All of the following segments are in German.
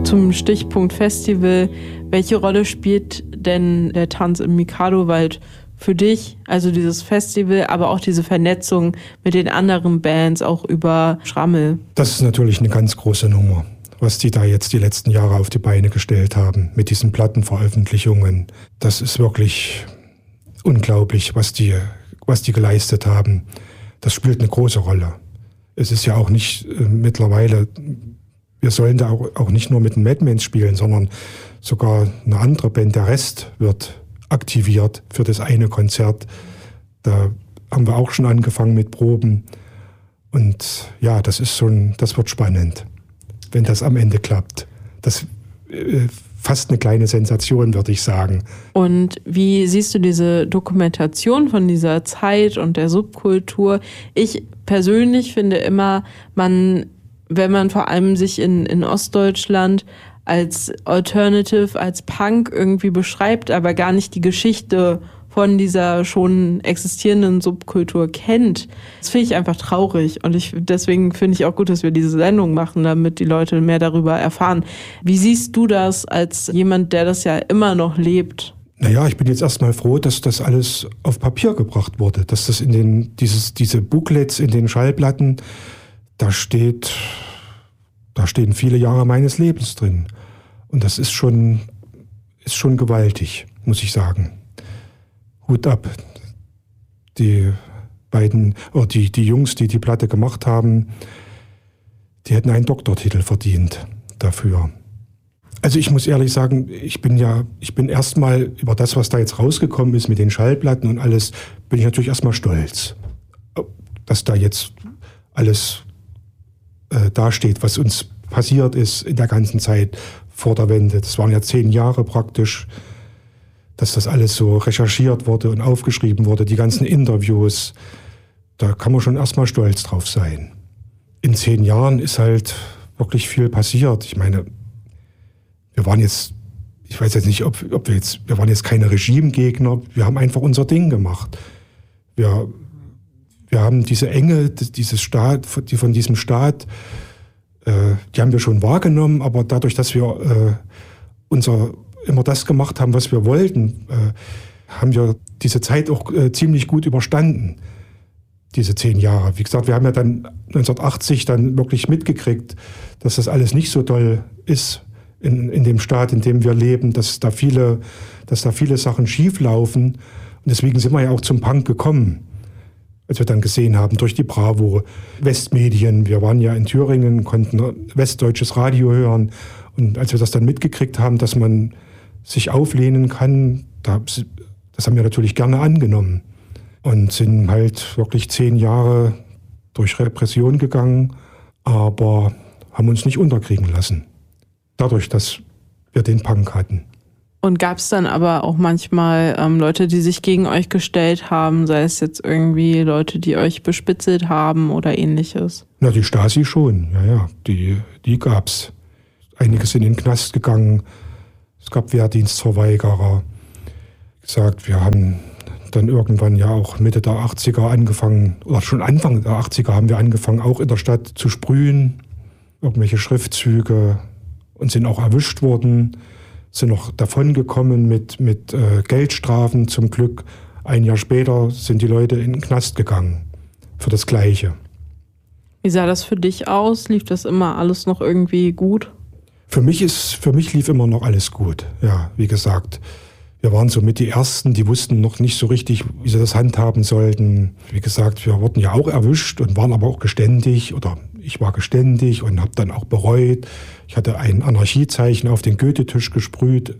Zum Stichpunkt Festival, welche Rolle spielt denn der Tanz im Mikado-Wald für dich? Also dieses Festival, aber auch diese Vernetzung mit den anderen Bands, auch über Schrammel. Das ist natürlich eine ganz große Nummer, was die da jetzt die letzten Jahre auf die Beine gestellt haben mit diesen Plattenveröffentlichungen. Das ist wirklich unglaublich, was die geleistet haben. Das spielt eine große Rolle. Es ist ja auch nicht mittlerweile, wir sollen da auch nicht nur mit den Madmans spielen, sondern sogar eine andere Band, der Rest, wird aktiviert für das eine Konzert. Da haben wir auch schon angefangen mit Proben. Und ja, das wird spannend, wenn das am Ende klappt. Das fast eine kleine Sensation, würde ich sagen. Und wie siehst du diese Dokumentation von dieser Zeit und der Subkultur? Ich persönlich finde immer, wenn man vor allem sich in Ostdeutschland als Alternative, als Punk irgendwie beschreibt, aber gar nicht die Geschichte von dieser schon existierenden Subkultur kennt, das finde ich einfach traurig. Und deswegen finde ich auch gut, dass wir diese Sendung machen, damit die Leute mehr darüber erfahren. Wie siehst du das als jemand, der das ja immer noch lebt? Naja, ich bin jetzt erstmal froh, dass das alles auf Papier gebracht wurde, dass das diese Booklets in den Schallplatten, da stehen viele Jahre meines Lebens drin. Und das ist schon gewaltig, muss ich sagen. Hut ab. Die beiden, oder die Jungs, die die Platte gemacht haben, die hätten einen Doktortitel verdient dafür. Also ich muss ehrlich sagen, ich bin erstmal über das, was da jetzt rausgekommen ist mit den Schallplatten und alles, bin ich natürlich erstmal stolz, dass da jetzt alles dasteht, was uns passiert ist in der ganzen Zeit vor der Wende. Das waren ja 10 Jahre praktisch, dass das alles so recherchiert wurde und aufgeschrieben wurde, die ganzen Interviews. Da kann man schon erstmal stolz drauf sein. In 10 Jahren ist halt wirklich viel passiert. Ich meine, wir waren jetzt keine Regimegegner, wir haben einfach unser Ding gemacht. Wir haben diese Enge, die von diesem Staat, die haben wir schon wahrgenommen, aber dadurch, dass wir immer das gemacht haben, was wir wollten, haben wir diese Zeit auch ziemlich gut überstanden, diese 10 Jahre. Wie gesagt, wir haben ja dann 1980 dann wirklich mitgekriegt, dass das alles nicht so toll ist in dem Staat, in dem wir leben, dass da viele Sachen schief laufen. Und deswegen sind wir ja auch zum Punk gekommen, als wir dann gesehen haben, durch die Bravo, Westmedien. Wir waren ja in Thüringen, konnten westdeutsches Radio hören. Und als wir das dann mitgekriegt haben, dass man sich auflehnen kann, das haben wir natürlich gerne angenommen. Und sind halt wirklich 10 Jahre durch Repression gegangen, aber haben uns nicht unterkriegen lassen. Dadurch, dass wir den Punk hatten. Und gab es dann aber auch manchmal Leute, die sich gegen euch gestellt haben, sei es jetzt irgendwie Leute, die euch bespitzelt haben oder ähnliches? Na, die Stasi schon, ja, die gab's. Einige sind in den Knast gegangen, es gab Wehrdienstverweigerer. Wie gesagt, wir haben dann irgendwann ja auch Mitte der 80er angefangen, oder schon Anfang der 80er haben wir angefangen, auch in der Stadt zu sprühen, irgendwelche Schriftzüge, und sind auch erwischt worden. Sind noch davongekommen mit Geldstrafen zum Glück. Ein Jahr später sind die Leute in den Knast gegangen für das Gleiche. Wie sah das für dich aus? Lief das immer alles noch irgendwie gut? Für mich lief immer noch alles gut. Ja, wie gesagt, wir waren so mit die Ersten, die wussten noch nicht so richtig, wie sie das handhaben sollten. Wie gesagt, wir wurden ja auch erwischt und waren aber auch geständig, oder ich war geständig und habe dann auch bereut. Ich hatte ein Anarchiezeichen auf den Goethe-Tisch gesprüht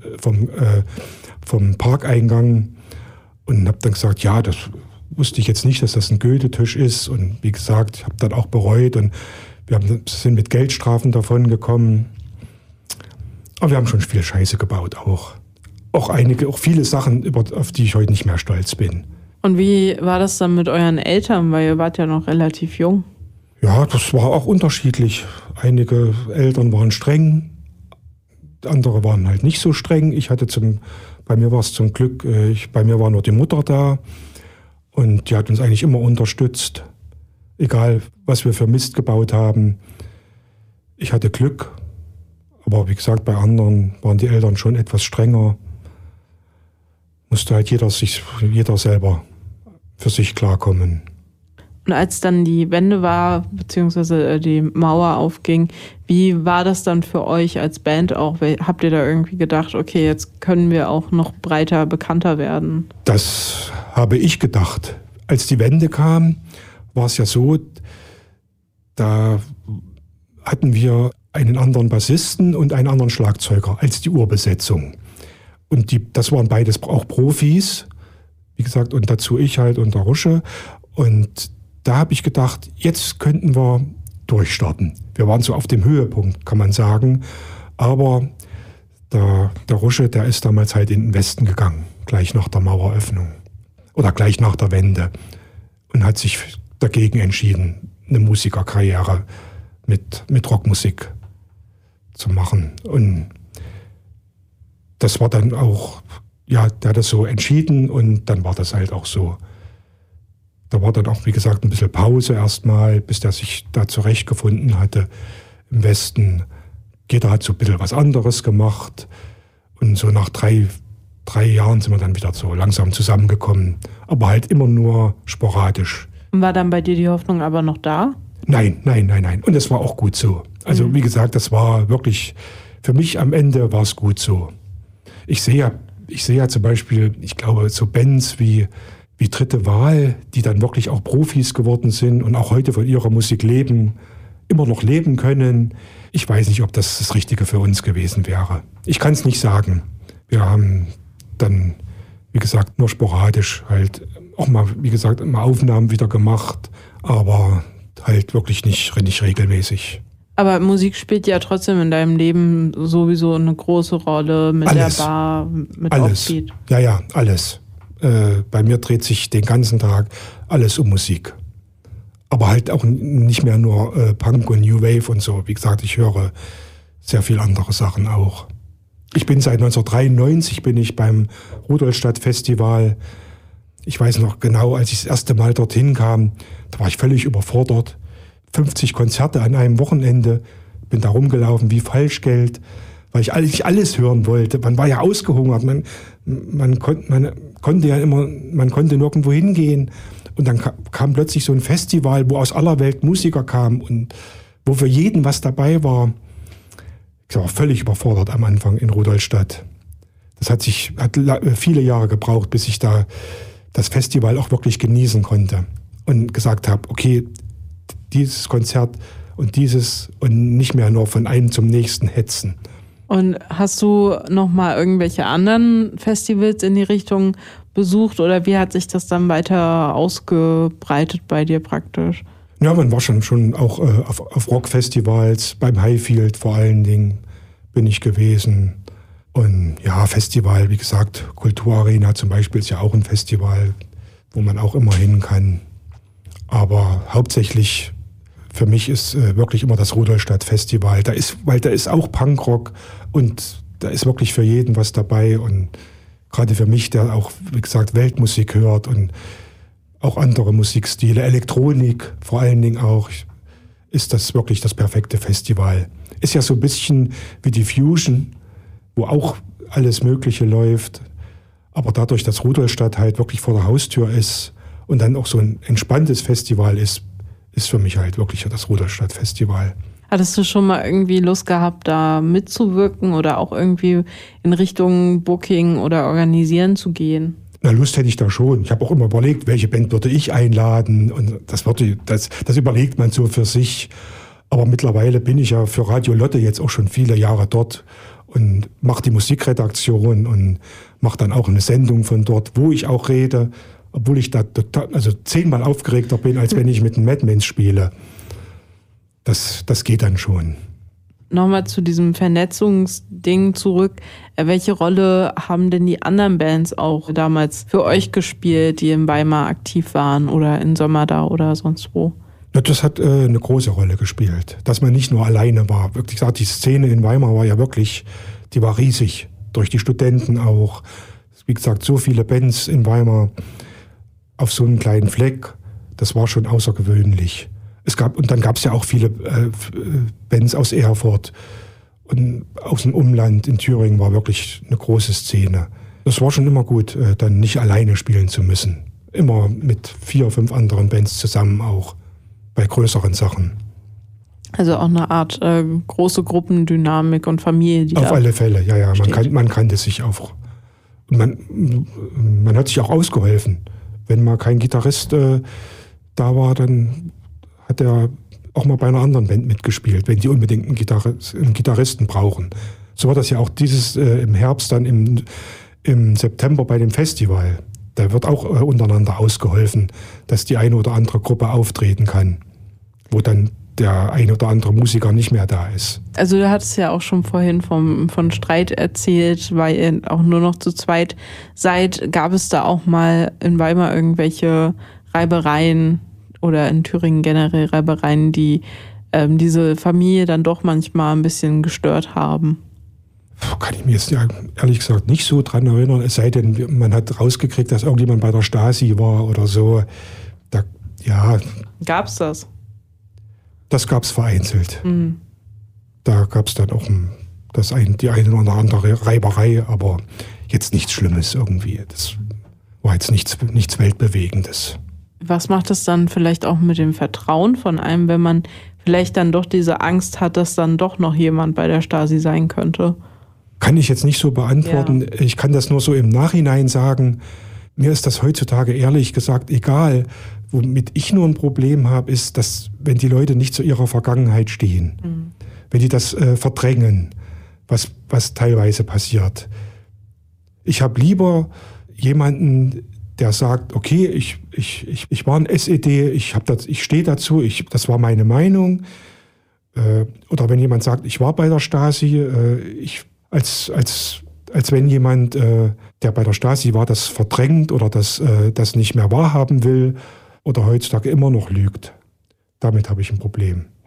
vom Parkeingang und habe dann gesagt, ja, das wusste ich jetzt nicht, dass das ein Goethe-Tisch ist. Und wie gesagt, ich habe dann auch bereut und sind mit Geldstrafen davon gekommen. Aber wir haben schon viel Scheiße gebaut auch. Auch viele Sachen, auf die ich heute nicht mehr stolz bin. Und wie war das dann mit euren Eltern? Weil ihr wart ja noch relativ jung. Ja, das war auch unterschiedlich. Einige Eltern waren streng, andere waren halt nicht so streng. Bei mir war es zum Glück, bei mir war nur die Mutter da und die hat uns eigentlich immer unterstützt, egal was wir für Mist gebaut haben. Ich hatte Glück, Aber wie gesagt, bei anderen waren die Eltern schon etwas strenger. Musste halt jeder selber für sich klarkommen. Und als dann die Wende war, beziehungsweise die Mauer aufging, wie war das dann für euch als Band auch? Habt ihr da irgendwie gedacht, okay, jetzt können wir auch noch breiter, bekannter werden? Das habe ich gedacht. Als die Wende kam, war es ja so, da hatten wir einen anderen Bassisten und einen anderen Schlagzeuger als die Urbesetzung. Und das waren beides auch Profis, wie gesagt, und dazu ich halt und der Rusche. Und da habe ich gedacht, jetzt könnten wir durchstarten. Wir waren so auf dem Höhepunkt, kann man sagen. Aber der Rusche, der ist damals halt in den Westen gegangen, gleich nach der Maueröffnung oder gleich nach der Wende, und hat sich dagegen entschieden, eine Musikerkarriere mit Rockmusik zu machen. Und das war dann auch, ja, der hat das so entschieden und dann war das halt auch so. Da war dann auch, wie gesagt, ein bisschen Pause erstmal, bis der sich da zurechtgefunden hatte im Westen. Jeder hat so ein bisschen was anderes gemacht. Und so nach drei Jahren sind wir dann wieder so langsam zusammengekommen. Aber halt immer nur sporadisch. War dann bei dir die Hoffnung aber noch da? Nein. Und es war auch gut so. Also wie gesagt, das war wirklich, für mich am Ende war es gut so. Ich sehe ja zum Beispiel, ich glaube, so Bands wie Dritte Wahl, die dann wirklich auch Profis geworden sind und auch heute von ihrer Musik immer noch leben können. Ich weiß nicht, ob das das Richtige für uns gewesen wäre. Ich kann es nicht sagen. Wir haben dann, wie gesagt, nur sporadisch halt auch mal, wie gesagt, mal Aufnahmen wieder gemacht, aber halt wirklich nicht regelmäßig. Aber Musik spielt ja trotzdem in deinem Leben sowieso eine große Rolle mit alles. Der Bar, mit alles. Offbeat. Ja, alles. Bei mir dreht sich den ganzen Tag alles um Musik. Aber halt auch nicht mehr nur Punk und New Wave und so. Wie gesagt, ich höre sehr viel andere Sachen auch. Ich bin seit 1993 beim Rudolstadt-Festival. Ich weiß noch genau, als ich das erste Mal dorthin kam, da war ich völlig überfordert. 50 Konzerte an einem Wochenende, bin da rumgelaufen wie Falschgeld, weil ich eigentlich alles hören wollte. Man war ja ausgehungert, man konnte nirgendwo hingehen. Und dann kam plötzlich so ein Festival, wo aus aller Welt Musiker kamen und wo für jeden was dabei war. Ich war völlig überfordert am Anfang in Rudolstadt. Das hat viele Jahre gebraucht, bis ich da das Festival auch wirklich genießen konnte und gesagt habe, okay, dieses Konzert und dieses und nicht mehr nur von einem zum nächsten hetzen. Und hast du noch mal irgendwelche anderen Festivals in die Richtung besucht oder wie hat sich das dann weiter ausgebreitet bei dir praktisch? Ja, man war schon auch auf Rockfestivals, beim Highfield vor allen Dingen bin ich gewesen. Und ja, Festival, wie gesagt, Kulturarena zum Beispiel ist ja auch ein Festival, wo man auch immer hin kann. Aber hauptsächlich für mich ist wirklich immer das Rudolstadt-Festival. Da ist auch Punkrock und da ist wirklich für jeden was dabei. Und gerade für mich, der auch, wie gesagt, Weltmusik hört und auch andere Musikstile, Elektronik vor allen Dingen auch, ist das wirklich das perfekte Festival. Ist ja so ein bisschen wie die Fusion, wo auch alles Mögliche läuft. Aber dadurch, dass Rudolstadt halt wirklich vor der Haustür ist und dann auch so ein entspanntes Festival ist für mich halt wirklich das Rudolstadt-Festival. Hattest du schon mal irgendwie Lust gehabt, da mitzuwirken oder auch irgendwie in Richtung Booking oder Organisieren zu gehen? Na, Lust hätte ich da schon. Ich habe auch immer überlegt, welche Band würde ich einladen. Und das überlegt man so für sich. Aber mittlerweile bin ich ja für Radio Lotte jetzt auch schon viele Jahre dort und mache die Musikredaktion und mache dann auch eine Sendung von dort, wo ich auch rede, obwohl ich da total, 10-mal aufgeregter bin, als wenn ich mit den Madmans spiele. Das geht dann schon. Nochmal zu diesem Vernetzungsding zurück. Welche Rolle haben denn die anderen Bands auch damals für euch gespielt, die in Weimar aktiv waren oder in Sömmerda oder sonst wo? Ja, das hat eine große Rolle gespielt, dass man nicht nur alleine war. Wirklich gesagt, die Szene in Weimar war ja wirklich, die war riesig. Durch die Studenten auch. Wie gesagt, so viele Bands in Weimar auf so einem kleinen Fleck, das war schon außergewöhnlich. Und dann gab es ja auch viele Bands aus Erfurt und aus dem Umland in Thüringen war wirklich eine große Szene. Das war schon immer gut, dann nicht alleine spielen zu müssen. Immer mit 4, 5 anderen Bands zusammen auch, bei größeren Sachen. Also auch eine Art große Gruppendynamik und Familie. Die auf alle Fälle, ja. Man kannte sich auch. Und man hat sich auch ausgeholfen. Wenn mal kein Gitarrist da war, dann hat er auch mal bei einer anderen Band mitgespielt, wenn die unbedingt einen Gitarristen brauchen. So war das ja auch im Herbst dann im September bei dem Festival. Da wird auch untereinander ausgeholfen, dass die eine oder andere Gruppe auftreten kann, wo dann der ein oder andere Musiker nicht mehr da ist. Also du hattest ja auch schon vorhin von Streit erzählt, weil ihr auch nur noch zu zweit seid. Gab es da auch mal in Weimar irgendwelche Reibereien oder in Thüringen generell Reibereien, die diese Familie dann doch manchmal ein bisschen gestört haben? Kann ich mir jetzt ehrlich gesagt nicht so dran erinnern, es sei denn, man hat rausgekriegt, dass irgendjemand bei der Stasi war oder so. Gab's das? Das gab es vereinzelt. Mhm. Da gab es dann auch die eine oder andere Reiberei, aber jetzt nichts Schlimmes irgendwie. Das war jetzt nichts Weltbewegendes. Was macht es dann vielleicht auch mit dem Vertrauen von einem, wenn man vielleicht dann doch diese Angst hat, dass dann doch noch jemand bei der Stasi sein könnte? Kann ich jetzt nicht so beantworten. Ja. Ich kann das nur so im Nachhinein sagen. Mir ist das heutzutage ehrlich gesagt egal. Womit ich nur ein Problem habe, ist, dass wenn die Leute nicht zu ihrer Vergangenheit stehen, wenn die das verdrängen, was teilweise passiert. Ich habe lieber jemanden, der sagt, okay, ich war ein SED, ich stehe dazu, das war meine Meinung. Oder wenn jemand sagt, ich war bei der Stasi, als wenn jemand, der bei der Stasi war, das verdrängt oder das nicht mehr wahrhaben will oder heutzutage immer noch lügt. Damit habe ich ein Problem.